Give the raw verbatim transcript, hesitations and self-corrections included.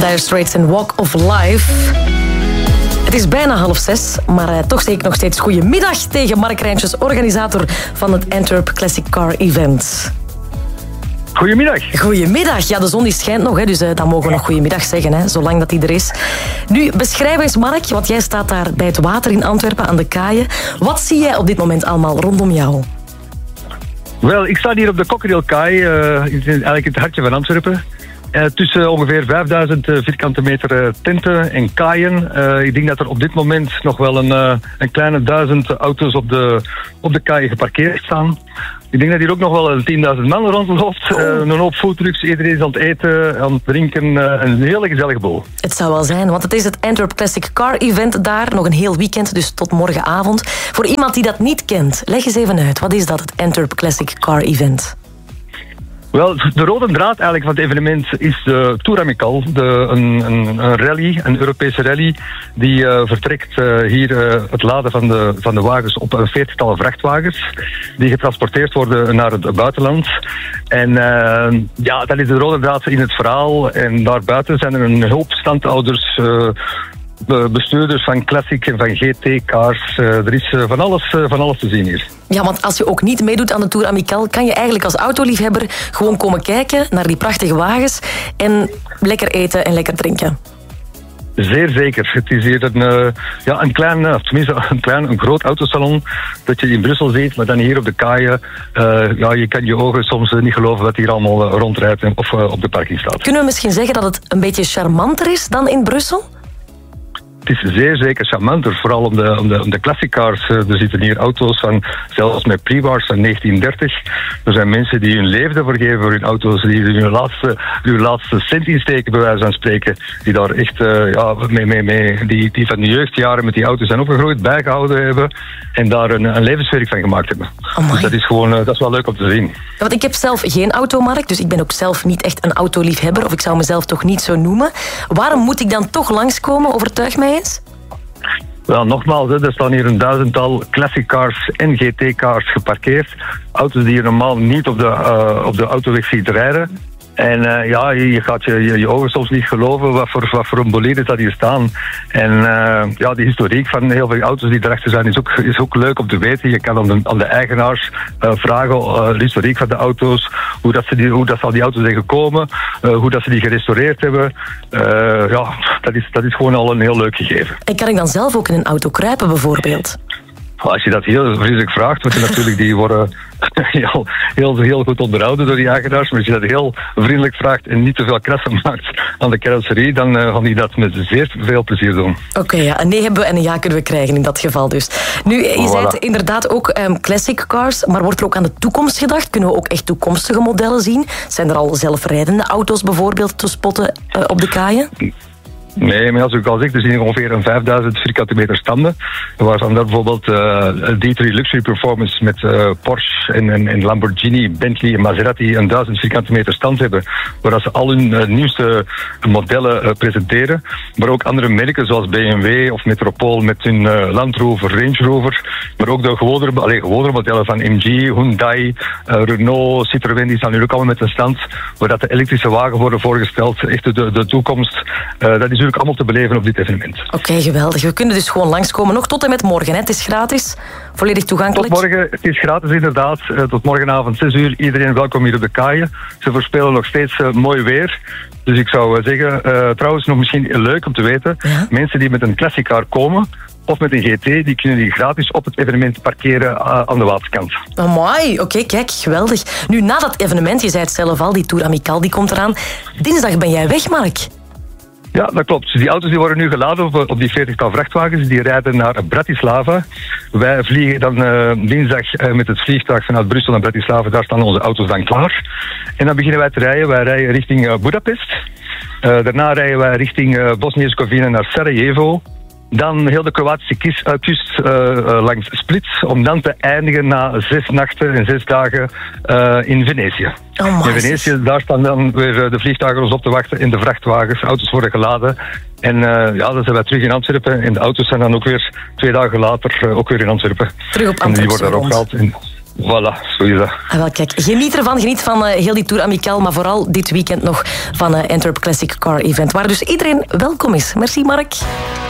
Dire Straits en Walk of Life. Het is bijna half zes, maar uh, toch zeg ik nog steeds goedemiddag tegen Mark Rijntjes, organisator van het Antwerp Classic Car Event. Goedemiddag. Goedemiddag. Ja, de zon die schijnt nog, hè, dus uh, dan mogen we nog goedemiddag zeggen, hè, zolang dat die er is. Nu, beschrijf eens, Mark, want jij staat daar bij het water in Antwerpen aan de kaaien. Wat zie jij op dit moment allemaal rondom jou? Wel, ik sta hier op de Kokkereelkaai, uh, eigenlijk in het hartje van Antwerpen. Uh, tussen ongeveer vijfduizend uh, vierkante meter uh, tenten en kaaien. Uh, ik denk dat er op dit moment nog wel een, uh, een kleine duizend auto's op de, op de kaaien geparkeerd staan. Ik denk dat hier ook nog wel een tienduizend man rondloopt. Uh, een hoop foodtrucks, iedereen is aan het eten, aan het drinken. Uh, een hele gezellige boel. Het zou wel zijn, want het is het Antwerp Classic Car Event daar. Nog een heel weekend, dus tot morgenavond. Voor iemand die dat niet kent, leg eens even uit. Wat is dat, het Antwerp Classic Car Event? Wel, de rode draad eigenlijk van het evenement is de Tour Amical, de, een, een, een rally, een Europese rally, die uh, vertrekt uh, hier uh, het laden van de, van de wagens op een veertigtal vrachtwagens, die getransporteerd worden naar het buitenland. En uh, ja, dat is de rode draad in het verhaal. En daarbuiten zijn er een hoop standhouders, uh, bestuurders van Classic en van G T-cars. Uh, er is uh, van, alles, uh, van alles te zien hier. Ja, want als je ook niet meedoet aan de Tour Amical, kan je eigenlijk als autoliefhebber gewoon komen kijken naar die prachtige wagens en lekker eten en lekker drinken. Zeer zeker. Het is hier een, uh, ja, een klein, uh, tenminste een klein, een groot autosalon dat je in Brussel ziet, maar dan hier op de kaaien, uh, ja, je kan je ogen soms uh, niet geloven wat hier allemaal uh, rondrijdt of uh, op de parking staat. Kunnen we misschien zeggen dat het een beetje charmanter is dan in Brussel? Het is zeer zeker charmanter, vooral om de, om de, om de classic cars. Er zitten hier auto's van, zelfs met pre-wars van negentien dertig. Er zijn mensen die hun leven ervoor geven voor hun auto's, die hun laatste, hun laatste cent insteken, bij wijze van spreken. Die daar echt, uh, ja, mee, mee, mee, die, die van de jeugdjaren met die auto's zijn opgegroeid, bijgehouden hebben en daar een, een levenswerk van gemaakt hebben. Amai. Dus dat is gewoon, uh, dat is wel leuk om te zien. Ja, want ik heb zelf geen auto, Mark, dus ik ben ook zelf niet echt een autoliefhebber, of ik zou mezelf toch niet zo noemen. Waarom moet ik dan toch langskomen? Overtuig mij eens. Wel, nogmaals, hè, er staan hier een duizendtal classic cars en G T-cars geparkeerd. Auto's die je normaal niet op de, uh, op de autoweg ziet rijden. En uh, ja, je, je gaat je, je, je ogen soms niet geloven wat voor, wat voor een bolide dat hier staan. En uh, ja, die historiek van heel veel auto's die erachter zijn is ook, is ook leuk om te weten. Je kan aan de, aan de eigenaars uh, vragen, uh, de historiek van de auto's, hoe dat ze, die, hoe dat ze al die auto's zijn gekomen, uh, hoe dat ze die gerestaureerd hebben. Uh, ja, dat is, dat is gewoon al een heel leuk gegeven. En kan ik dan zelf ook in een auto kruipen bijvoorbeeld? Als je dat heel vriendelijk vraagt, want je natuurlijk die worden heel, heel, heel goed onderhouden door die eigenaars. Maar als je dat heel vriendelijk vraagt en niet te veel krassen maakt aan de carrosserie, dan uh, gaan die dat met zeer veel plezier doen. Oké, okay, ja, een nee hebben we en een ja kunnen we krijgen in dat geval dus. Nu, je voilà. zei het inderdaad ook um, classic cars, maar wordt er ook aan de toekomst gedacht? Kunnen we ook echt toekomstige modellen zien? Zijn er al zelfrijdende auto's bijvoorbeeld te spotten uh, op de kaaien? Nee, maar als ik al zeg, er zijn ongeveer een vijfduizend vierkante meter standen. Waarvan daar bijvoorbeeld uh, D drie Luxury Performance met uh, Porsche en, en, en Lamborghini, Bentley en Maserati een duizend vierkante meter stand hebben. Waar ze al hun uh, nieuwste modellen uh, presenteren. Maar ook andere merken zoals B M W of Metropool met hun uh, Land Rover, Range Rover. Maar ook de gewonere, allee, gewonere modellen van M G, Hyundai, uh, Renault, Citroën, die staan nu ook allemaal met een stand. Waar dat de elektrische wagen worden voorgesteld. Echt de, de toekomst. Uh, dat is natuurlijk allemaal te beleven op dit evenement. Oké, okay, geweldig. We kunnen dus gewoon langskomen. Nog tot en met morgen. Hè. Het is gratis. Volledig toegankelijk. Tot morgen. Het is gratis inderdaad. Uh, tot morgenavond zes uur. Iedereen welkom hier op de kaaien. Ze voorspellen nog steeds uh, mooi weer. Dus ik zou uh, zeggen, uh, trouwens nog misschien leuk om te weten. Ja? Mensen die met een classic car komen of met een G T, die kunnen die gratis op het evenement parkeren uh, aan de waterkant. Oh, mooi. Oké, okay, kijk, geweldig. Nu, na dat evenement, je zei het zelf al, die Tour Amical, die komt eraan. Dinsdag ben jij weg, Mark. Ja, dat klopt. Dus die auto's die worden nu geladen op, op die veertigtal vrachtwagens. Die rijden naar Bratislava. Wij vliegen dan uh, dinsdag uh, met het vliegtuig vanuit Brussel naar Bratislava. Daar staan onze auto's dan klaar. En dan beginnen wij te rijden. Wij rijden richting uh, Budapest. Uh, daarna rijden wij richting uh, Bosnië-Herzegovina naar Sarajevo. Dan heel de Kroatische kist, uh, kust uh, uh, langs Split. Om dan te eindigen na zes nachten en zes dagen uh, in Venetië. Oh, in Venetië, daar staan dan weer de vliegtuigen ons op te wachten en de vrachtwagens. Auto's worden geladen. En uh, ja, dan zijn wij terug in Antwerpen. En de auto's zijn dan ook weer twee dagen later uh, ook weer in Antwerpen. Terug op Antwerpen. En die worden daar opgehaald. En Voilà, zo is dat. Ah, wel, kijk, geniet ervan, geniet van uh, heel die Tour Amical, maar vooral dit weekend nog van uh, Antwerp Classic Car Event, waar dus iedereen welkom is. Merci, Mark.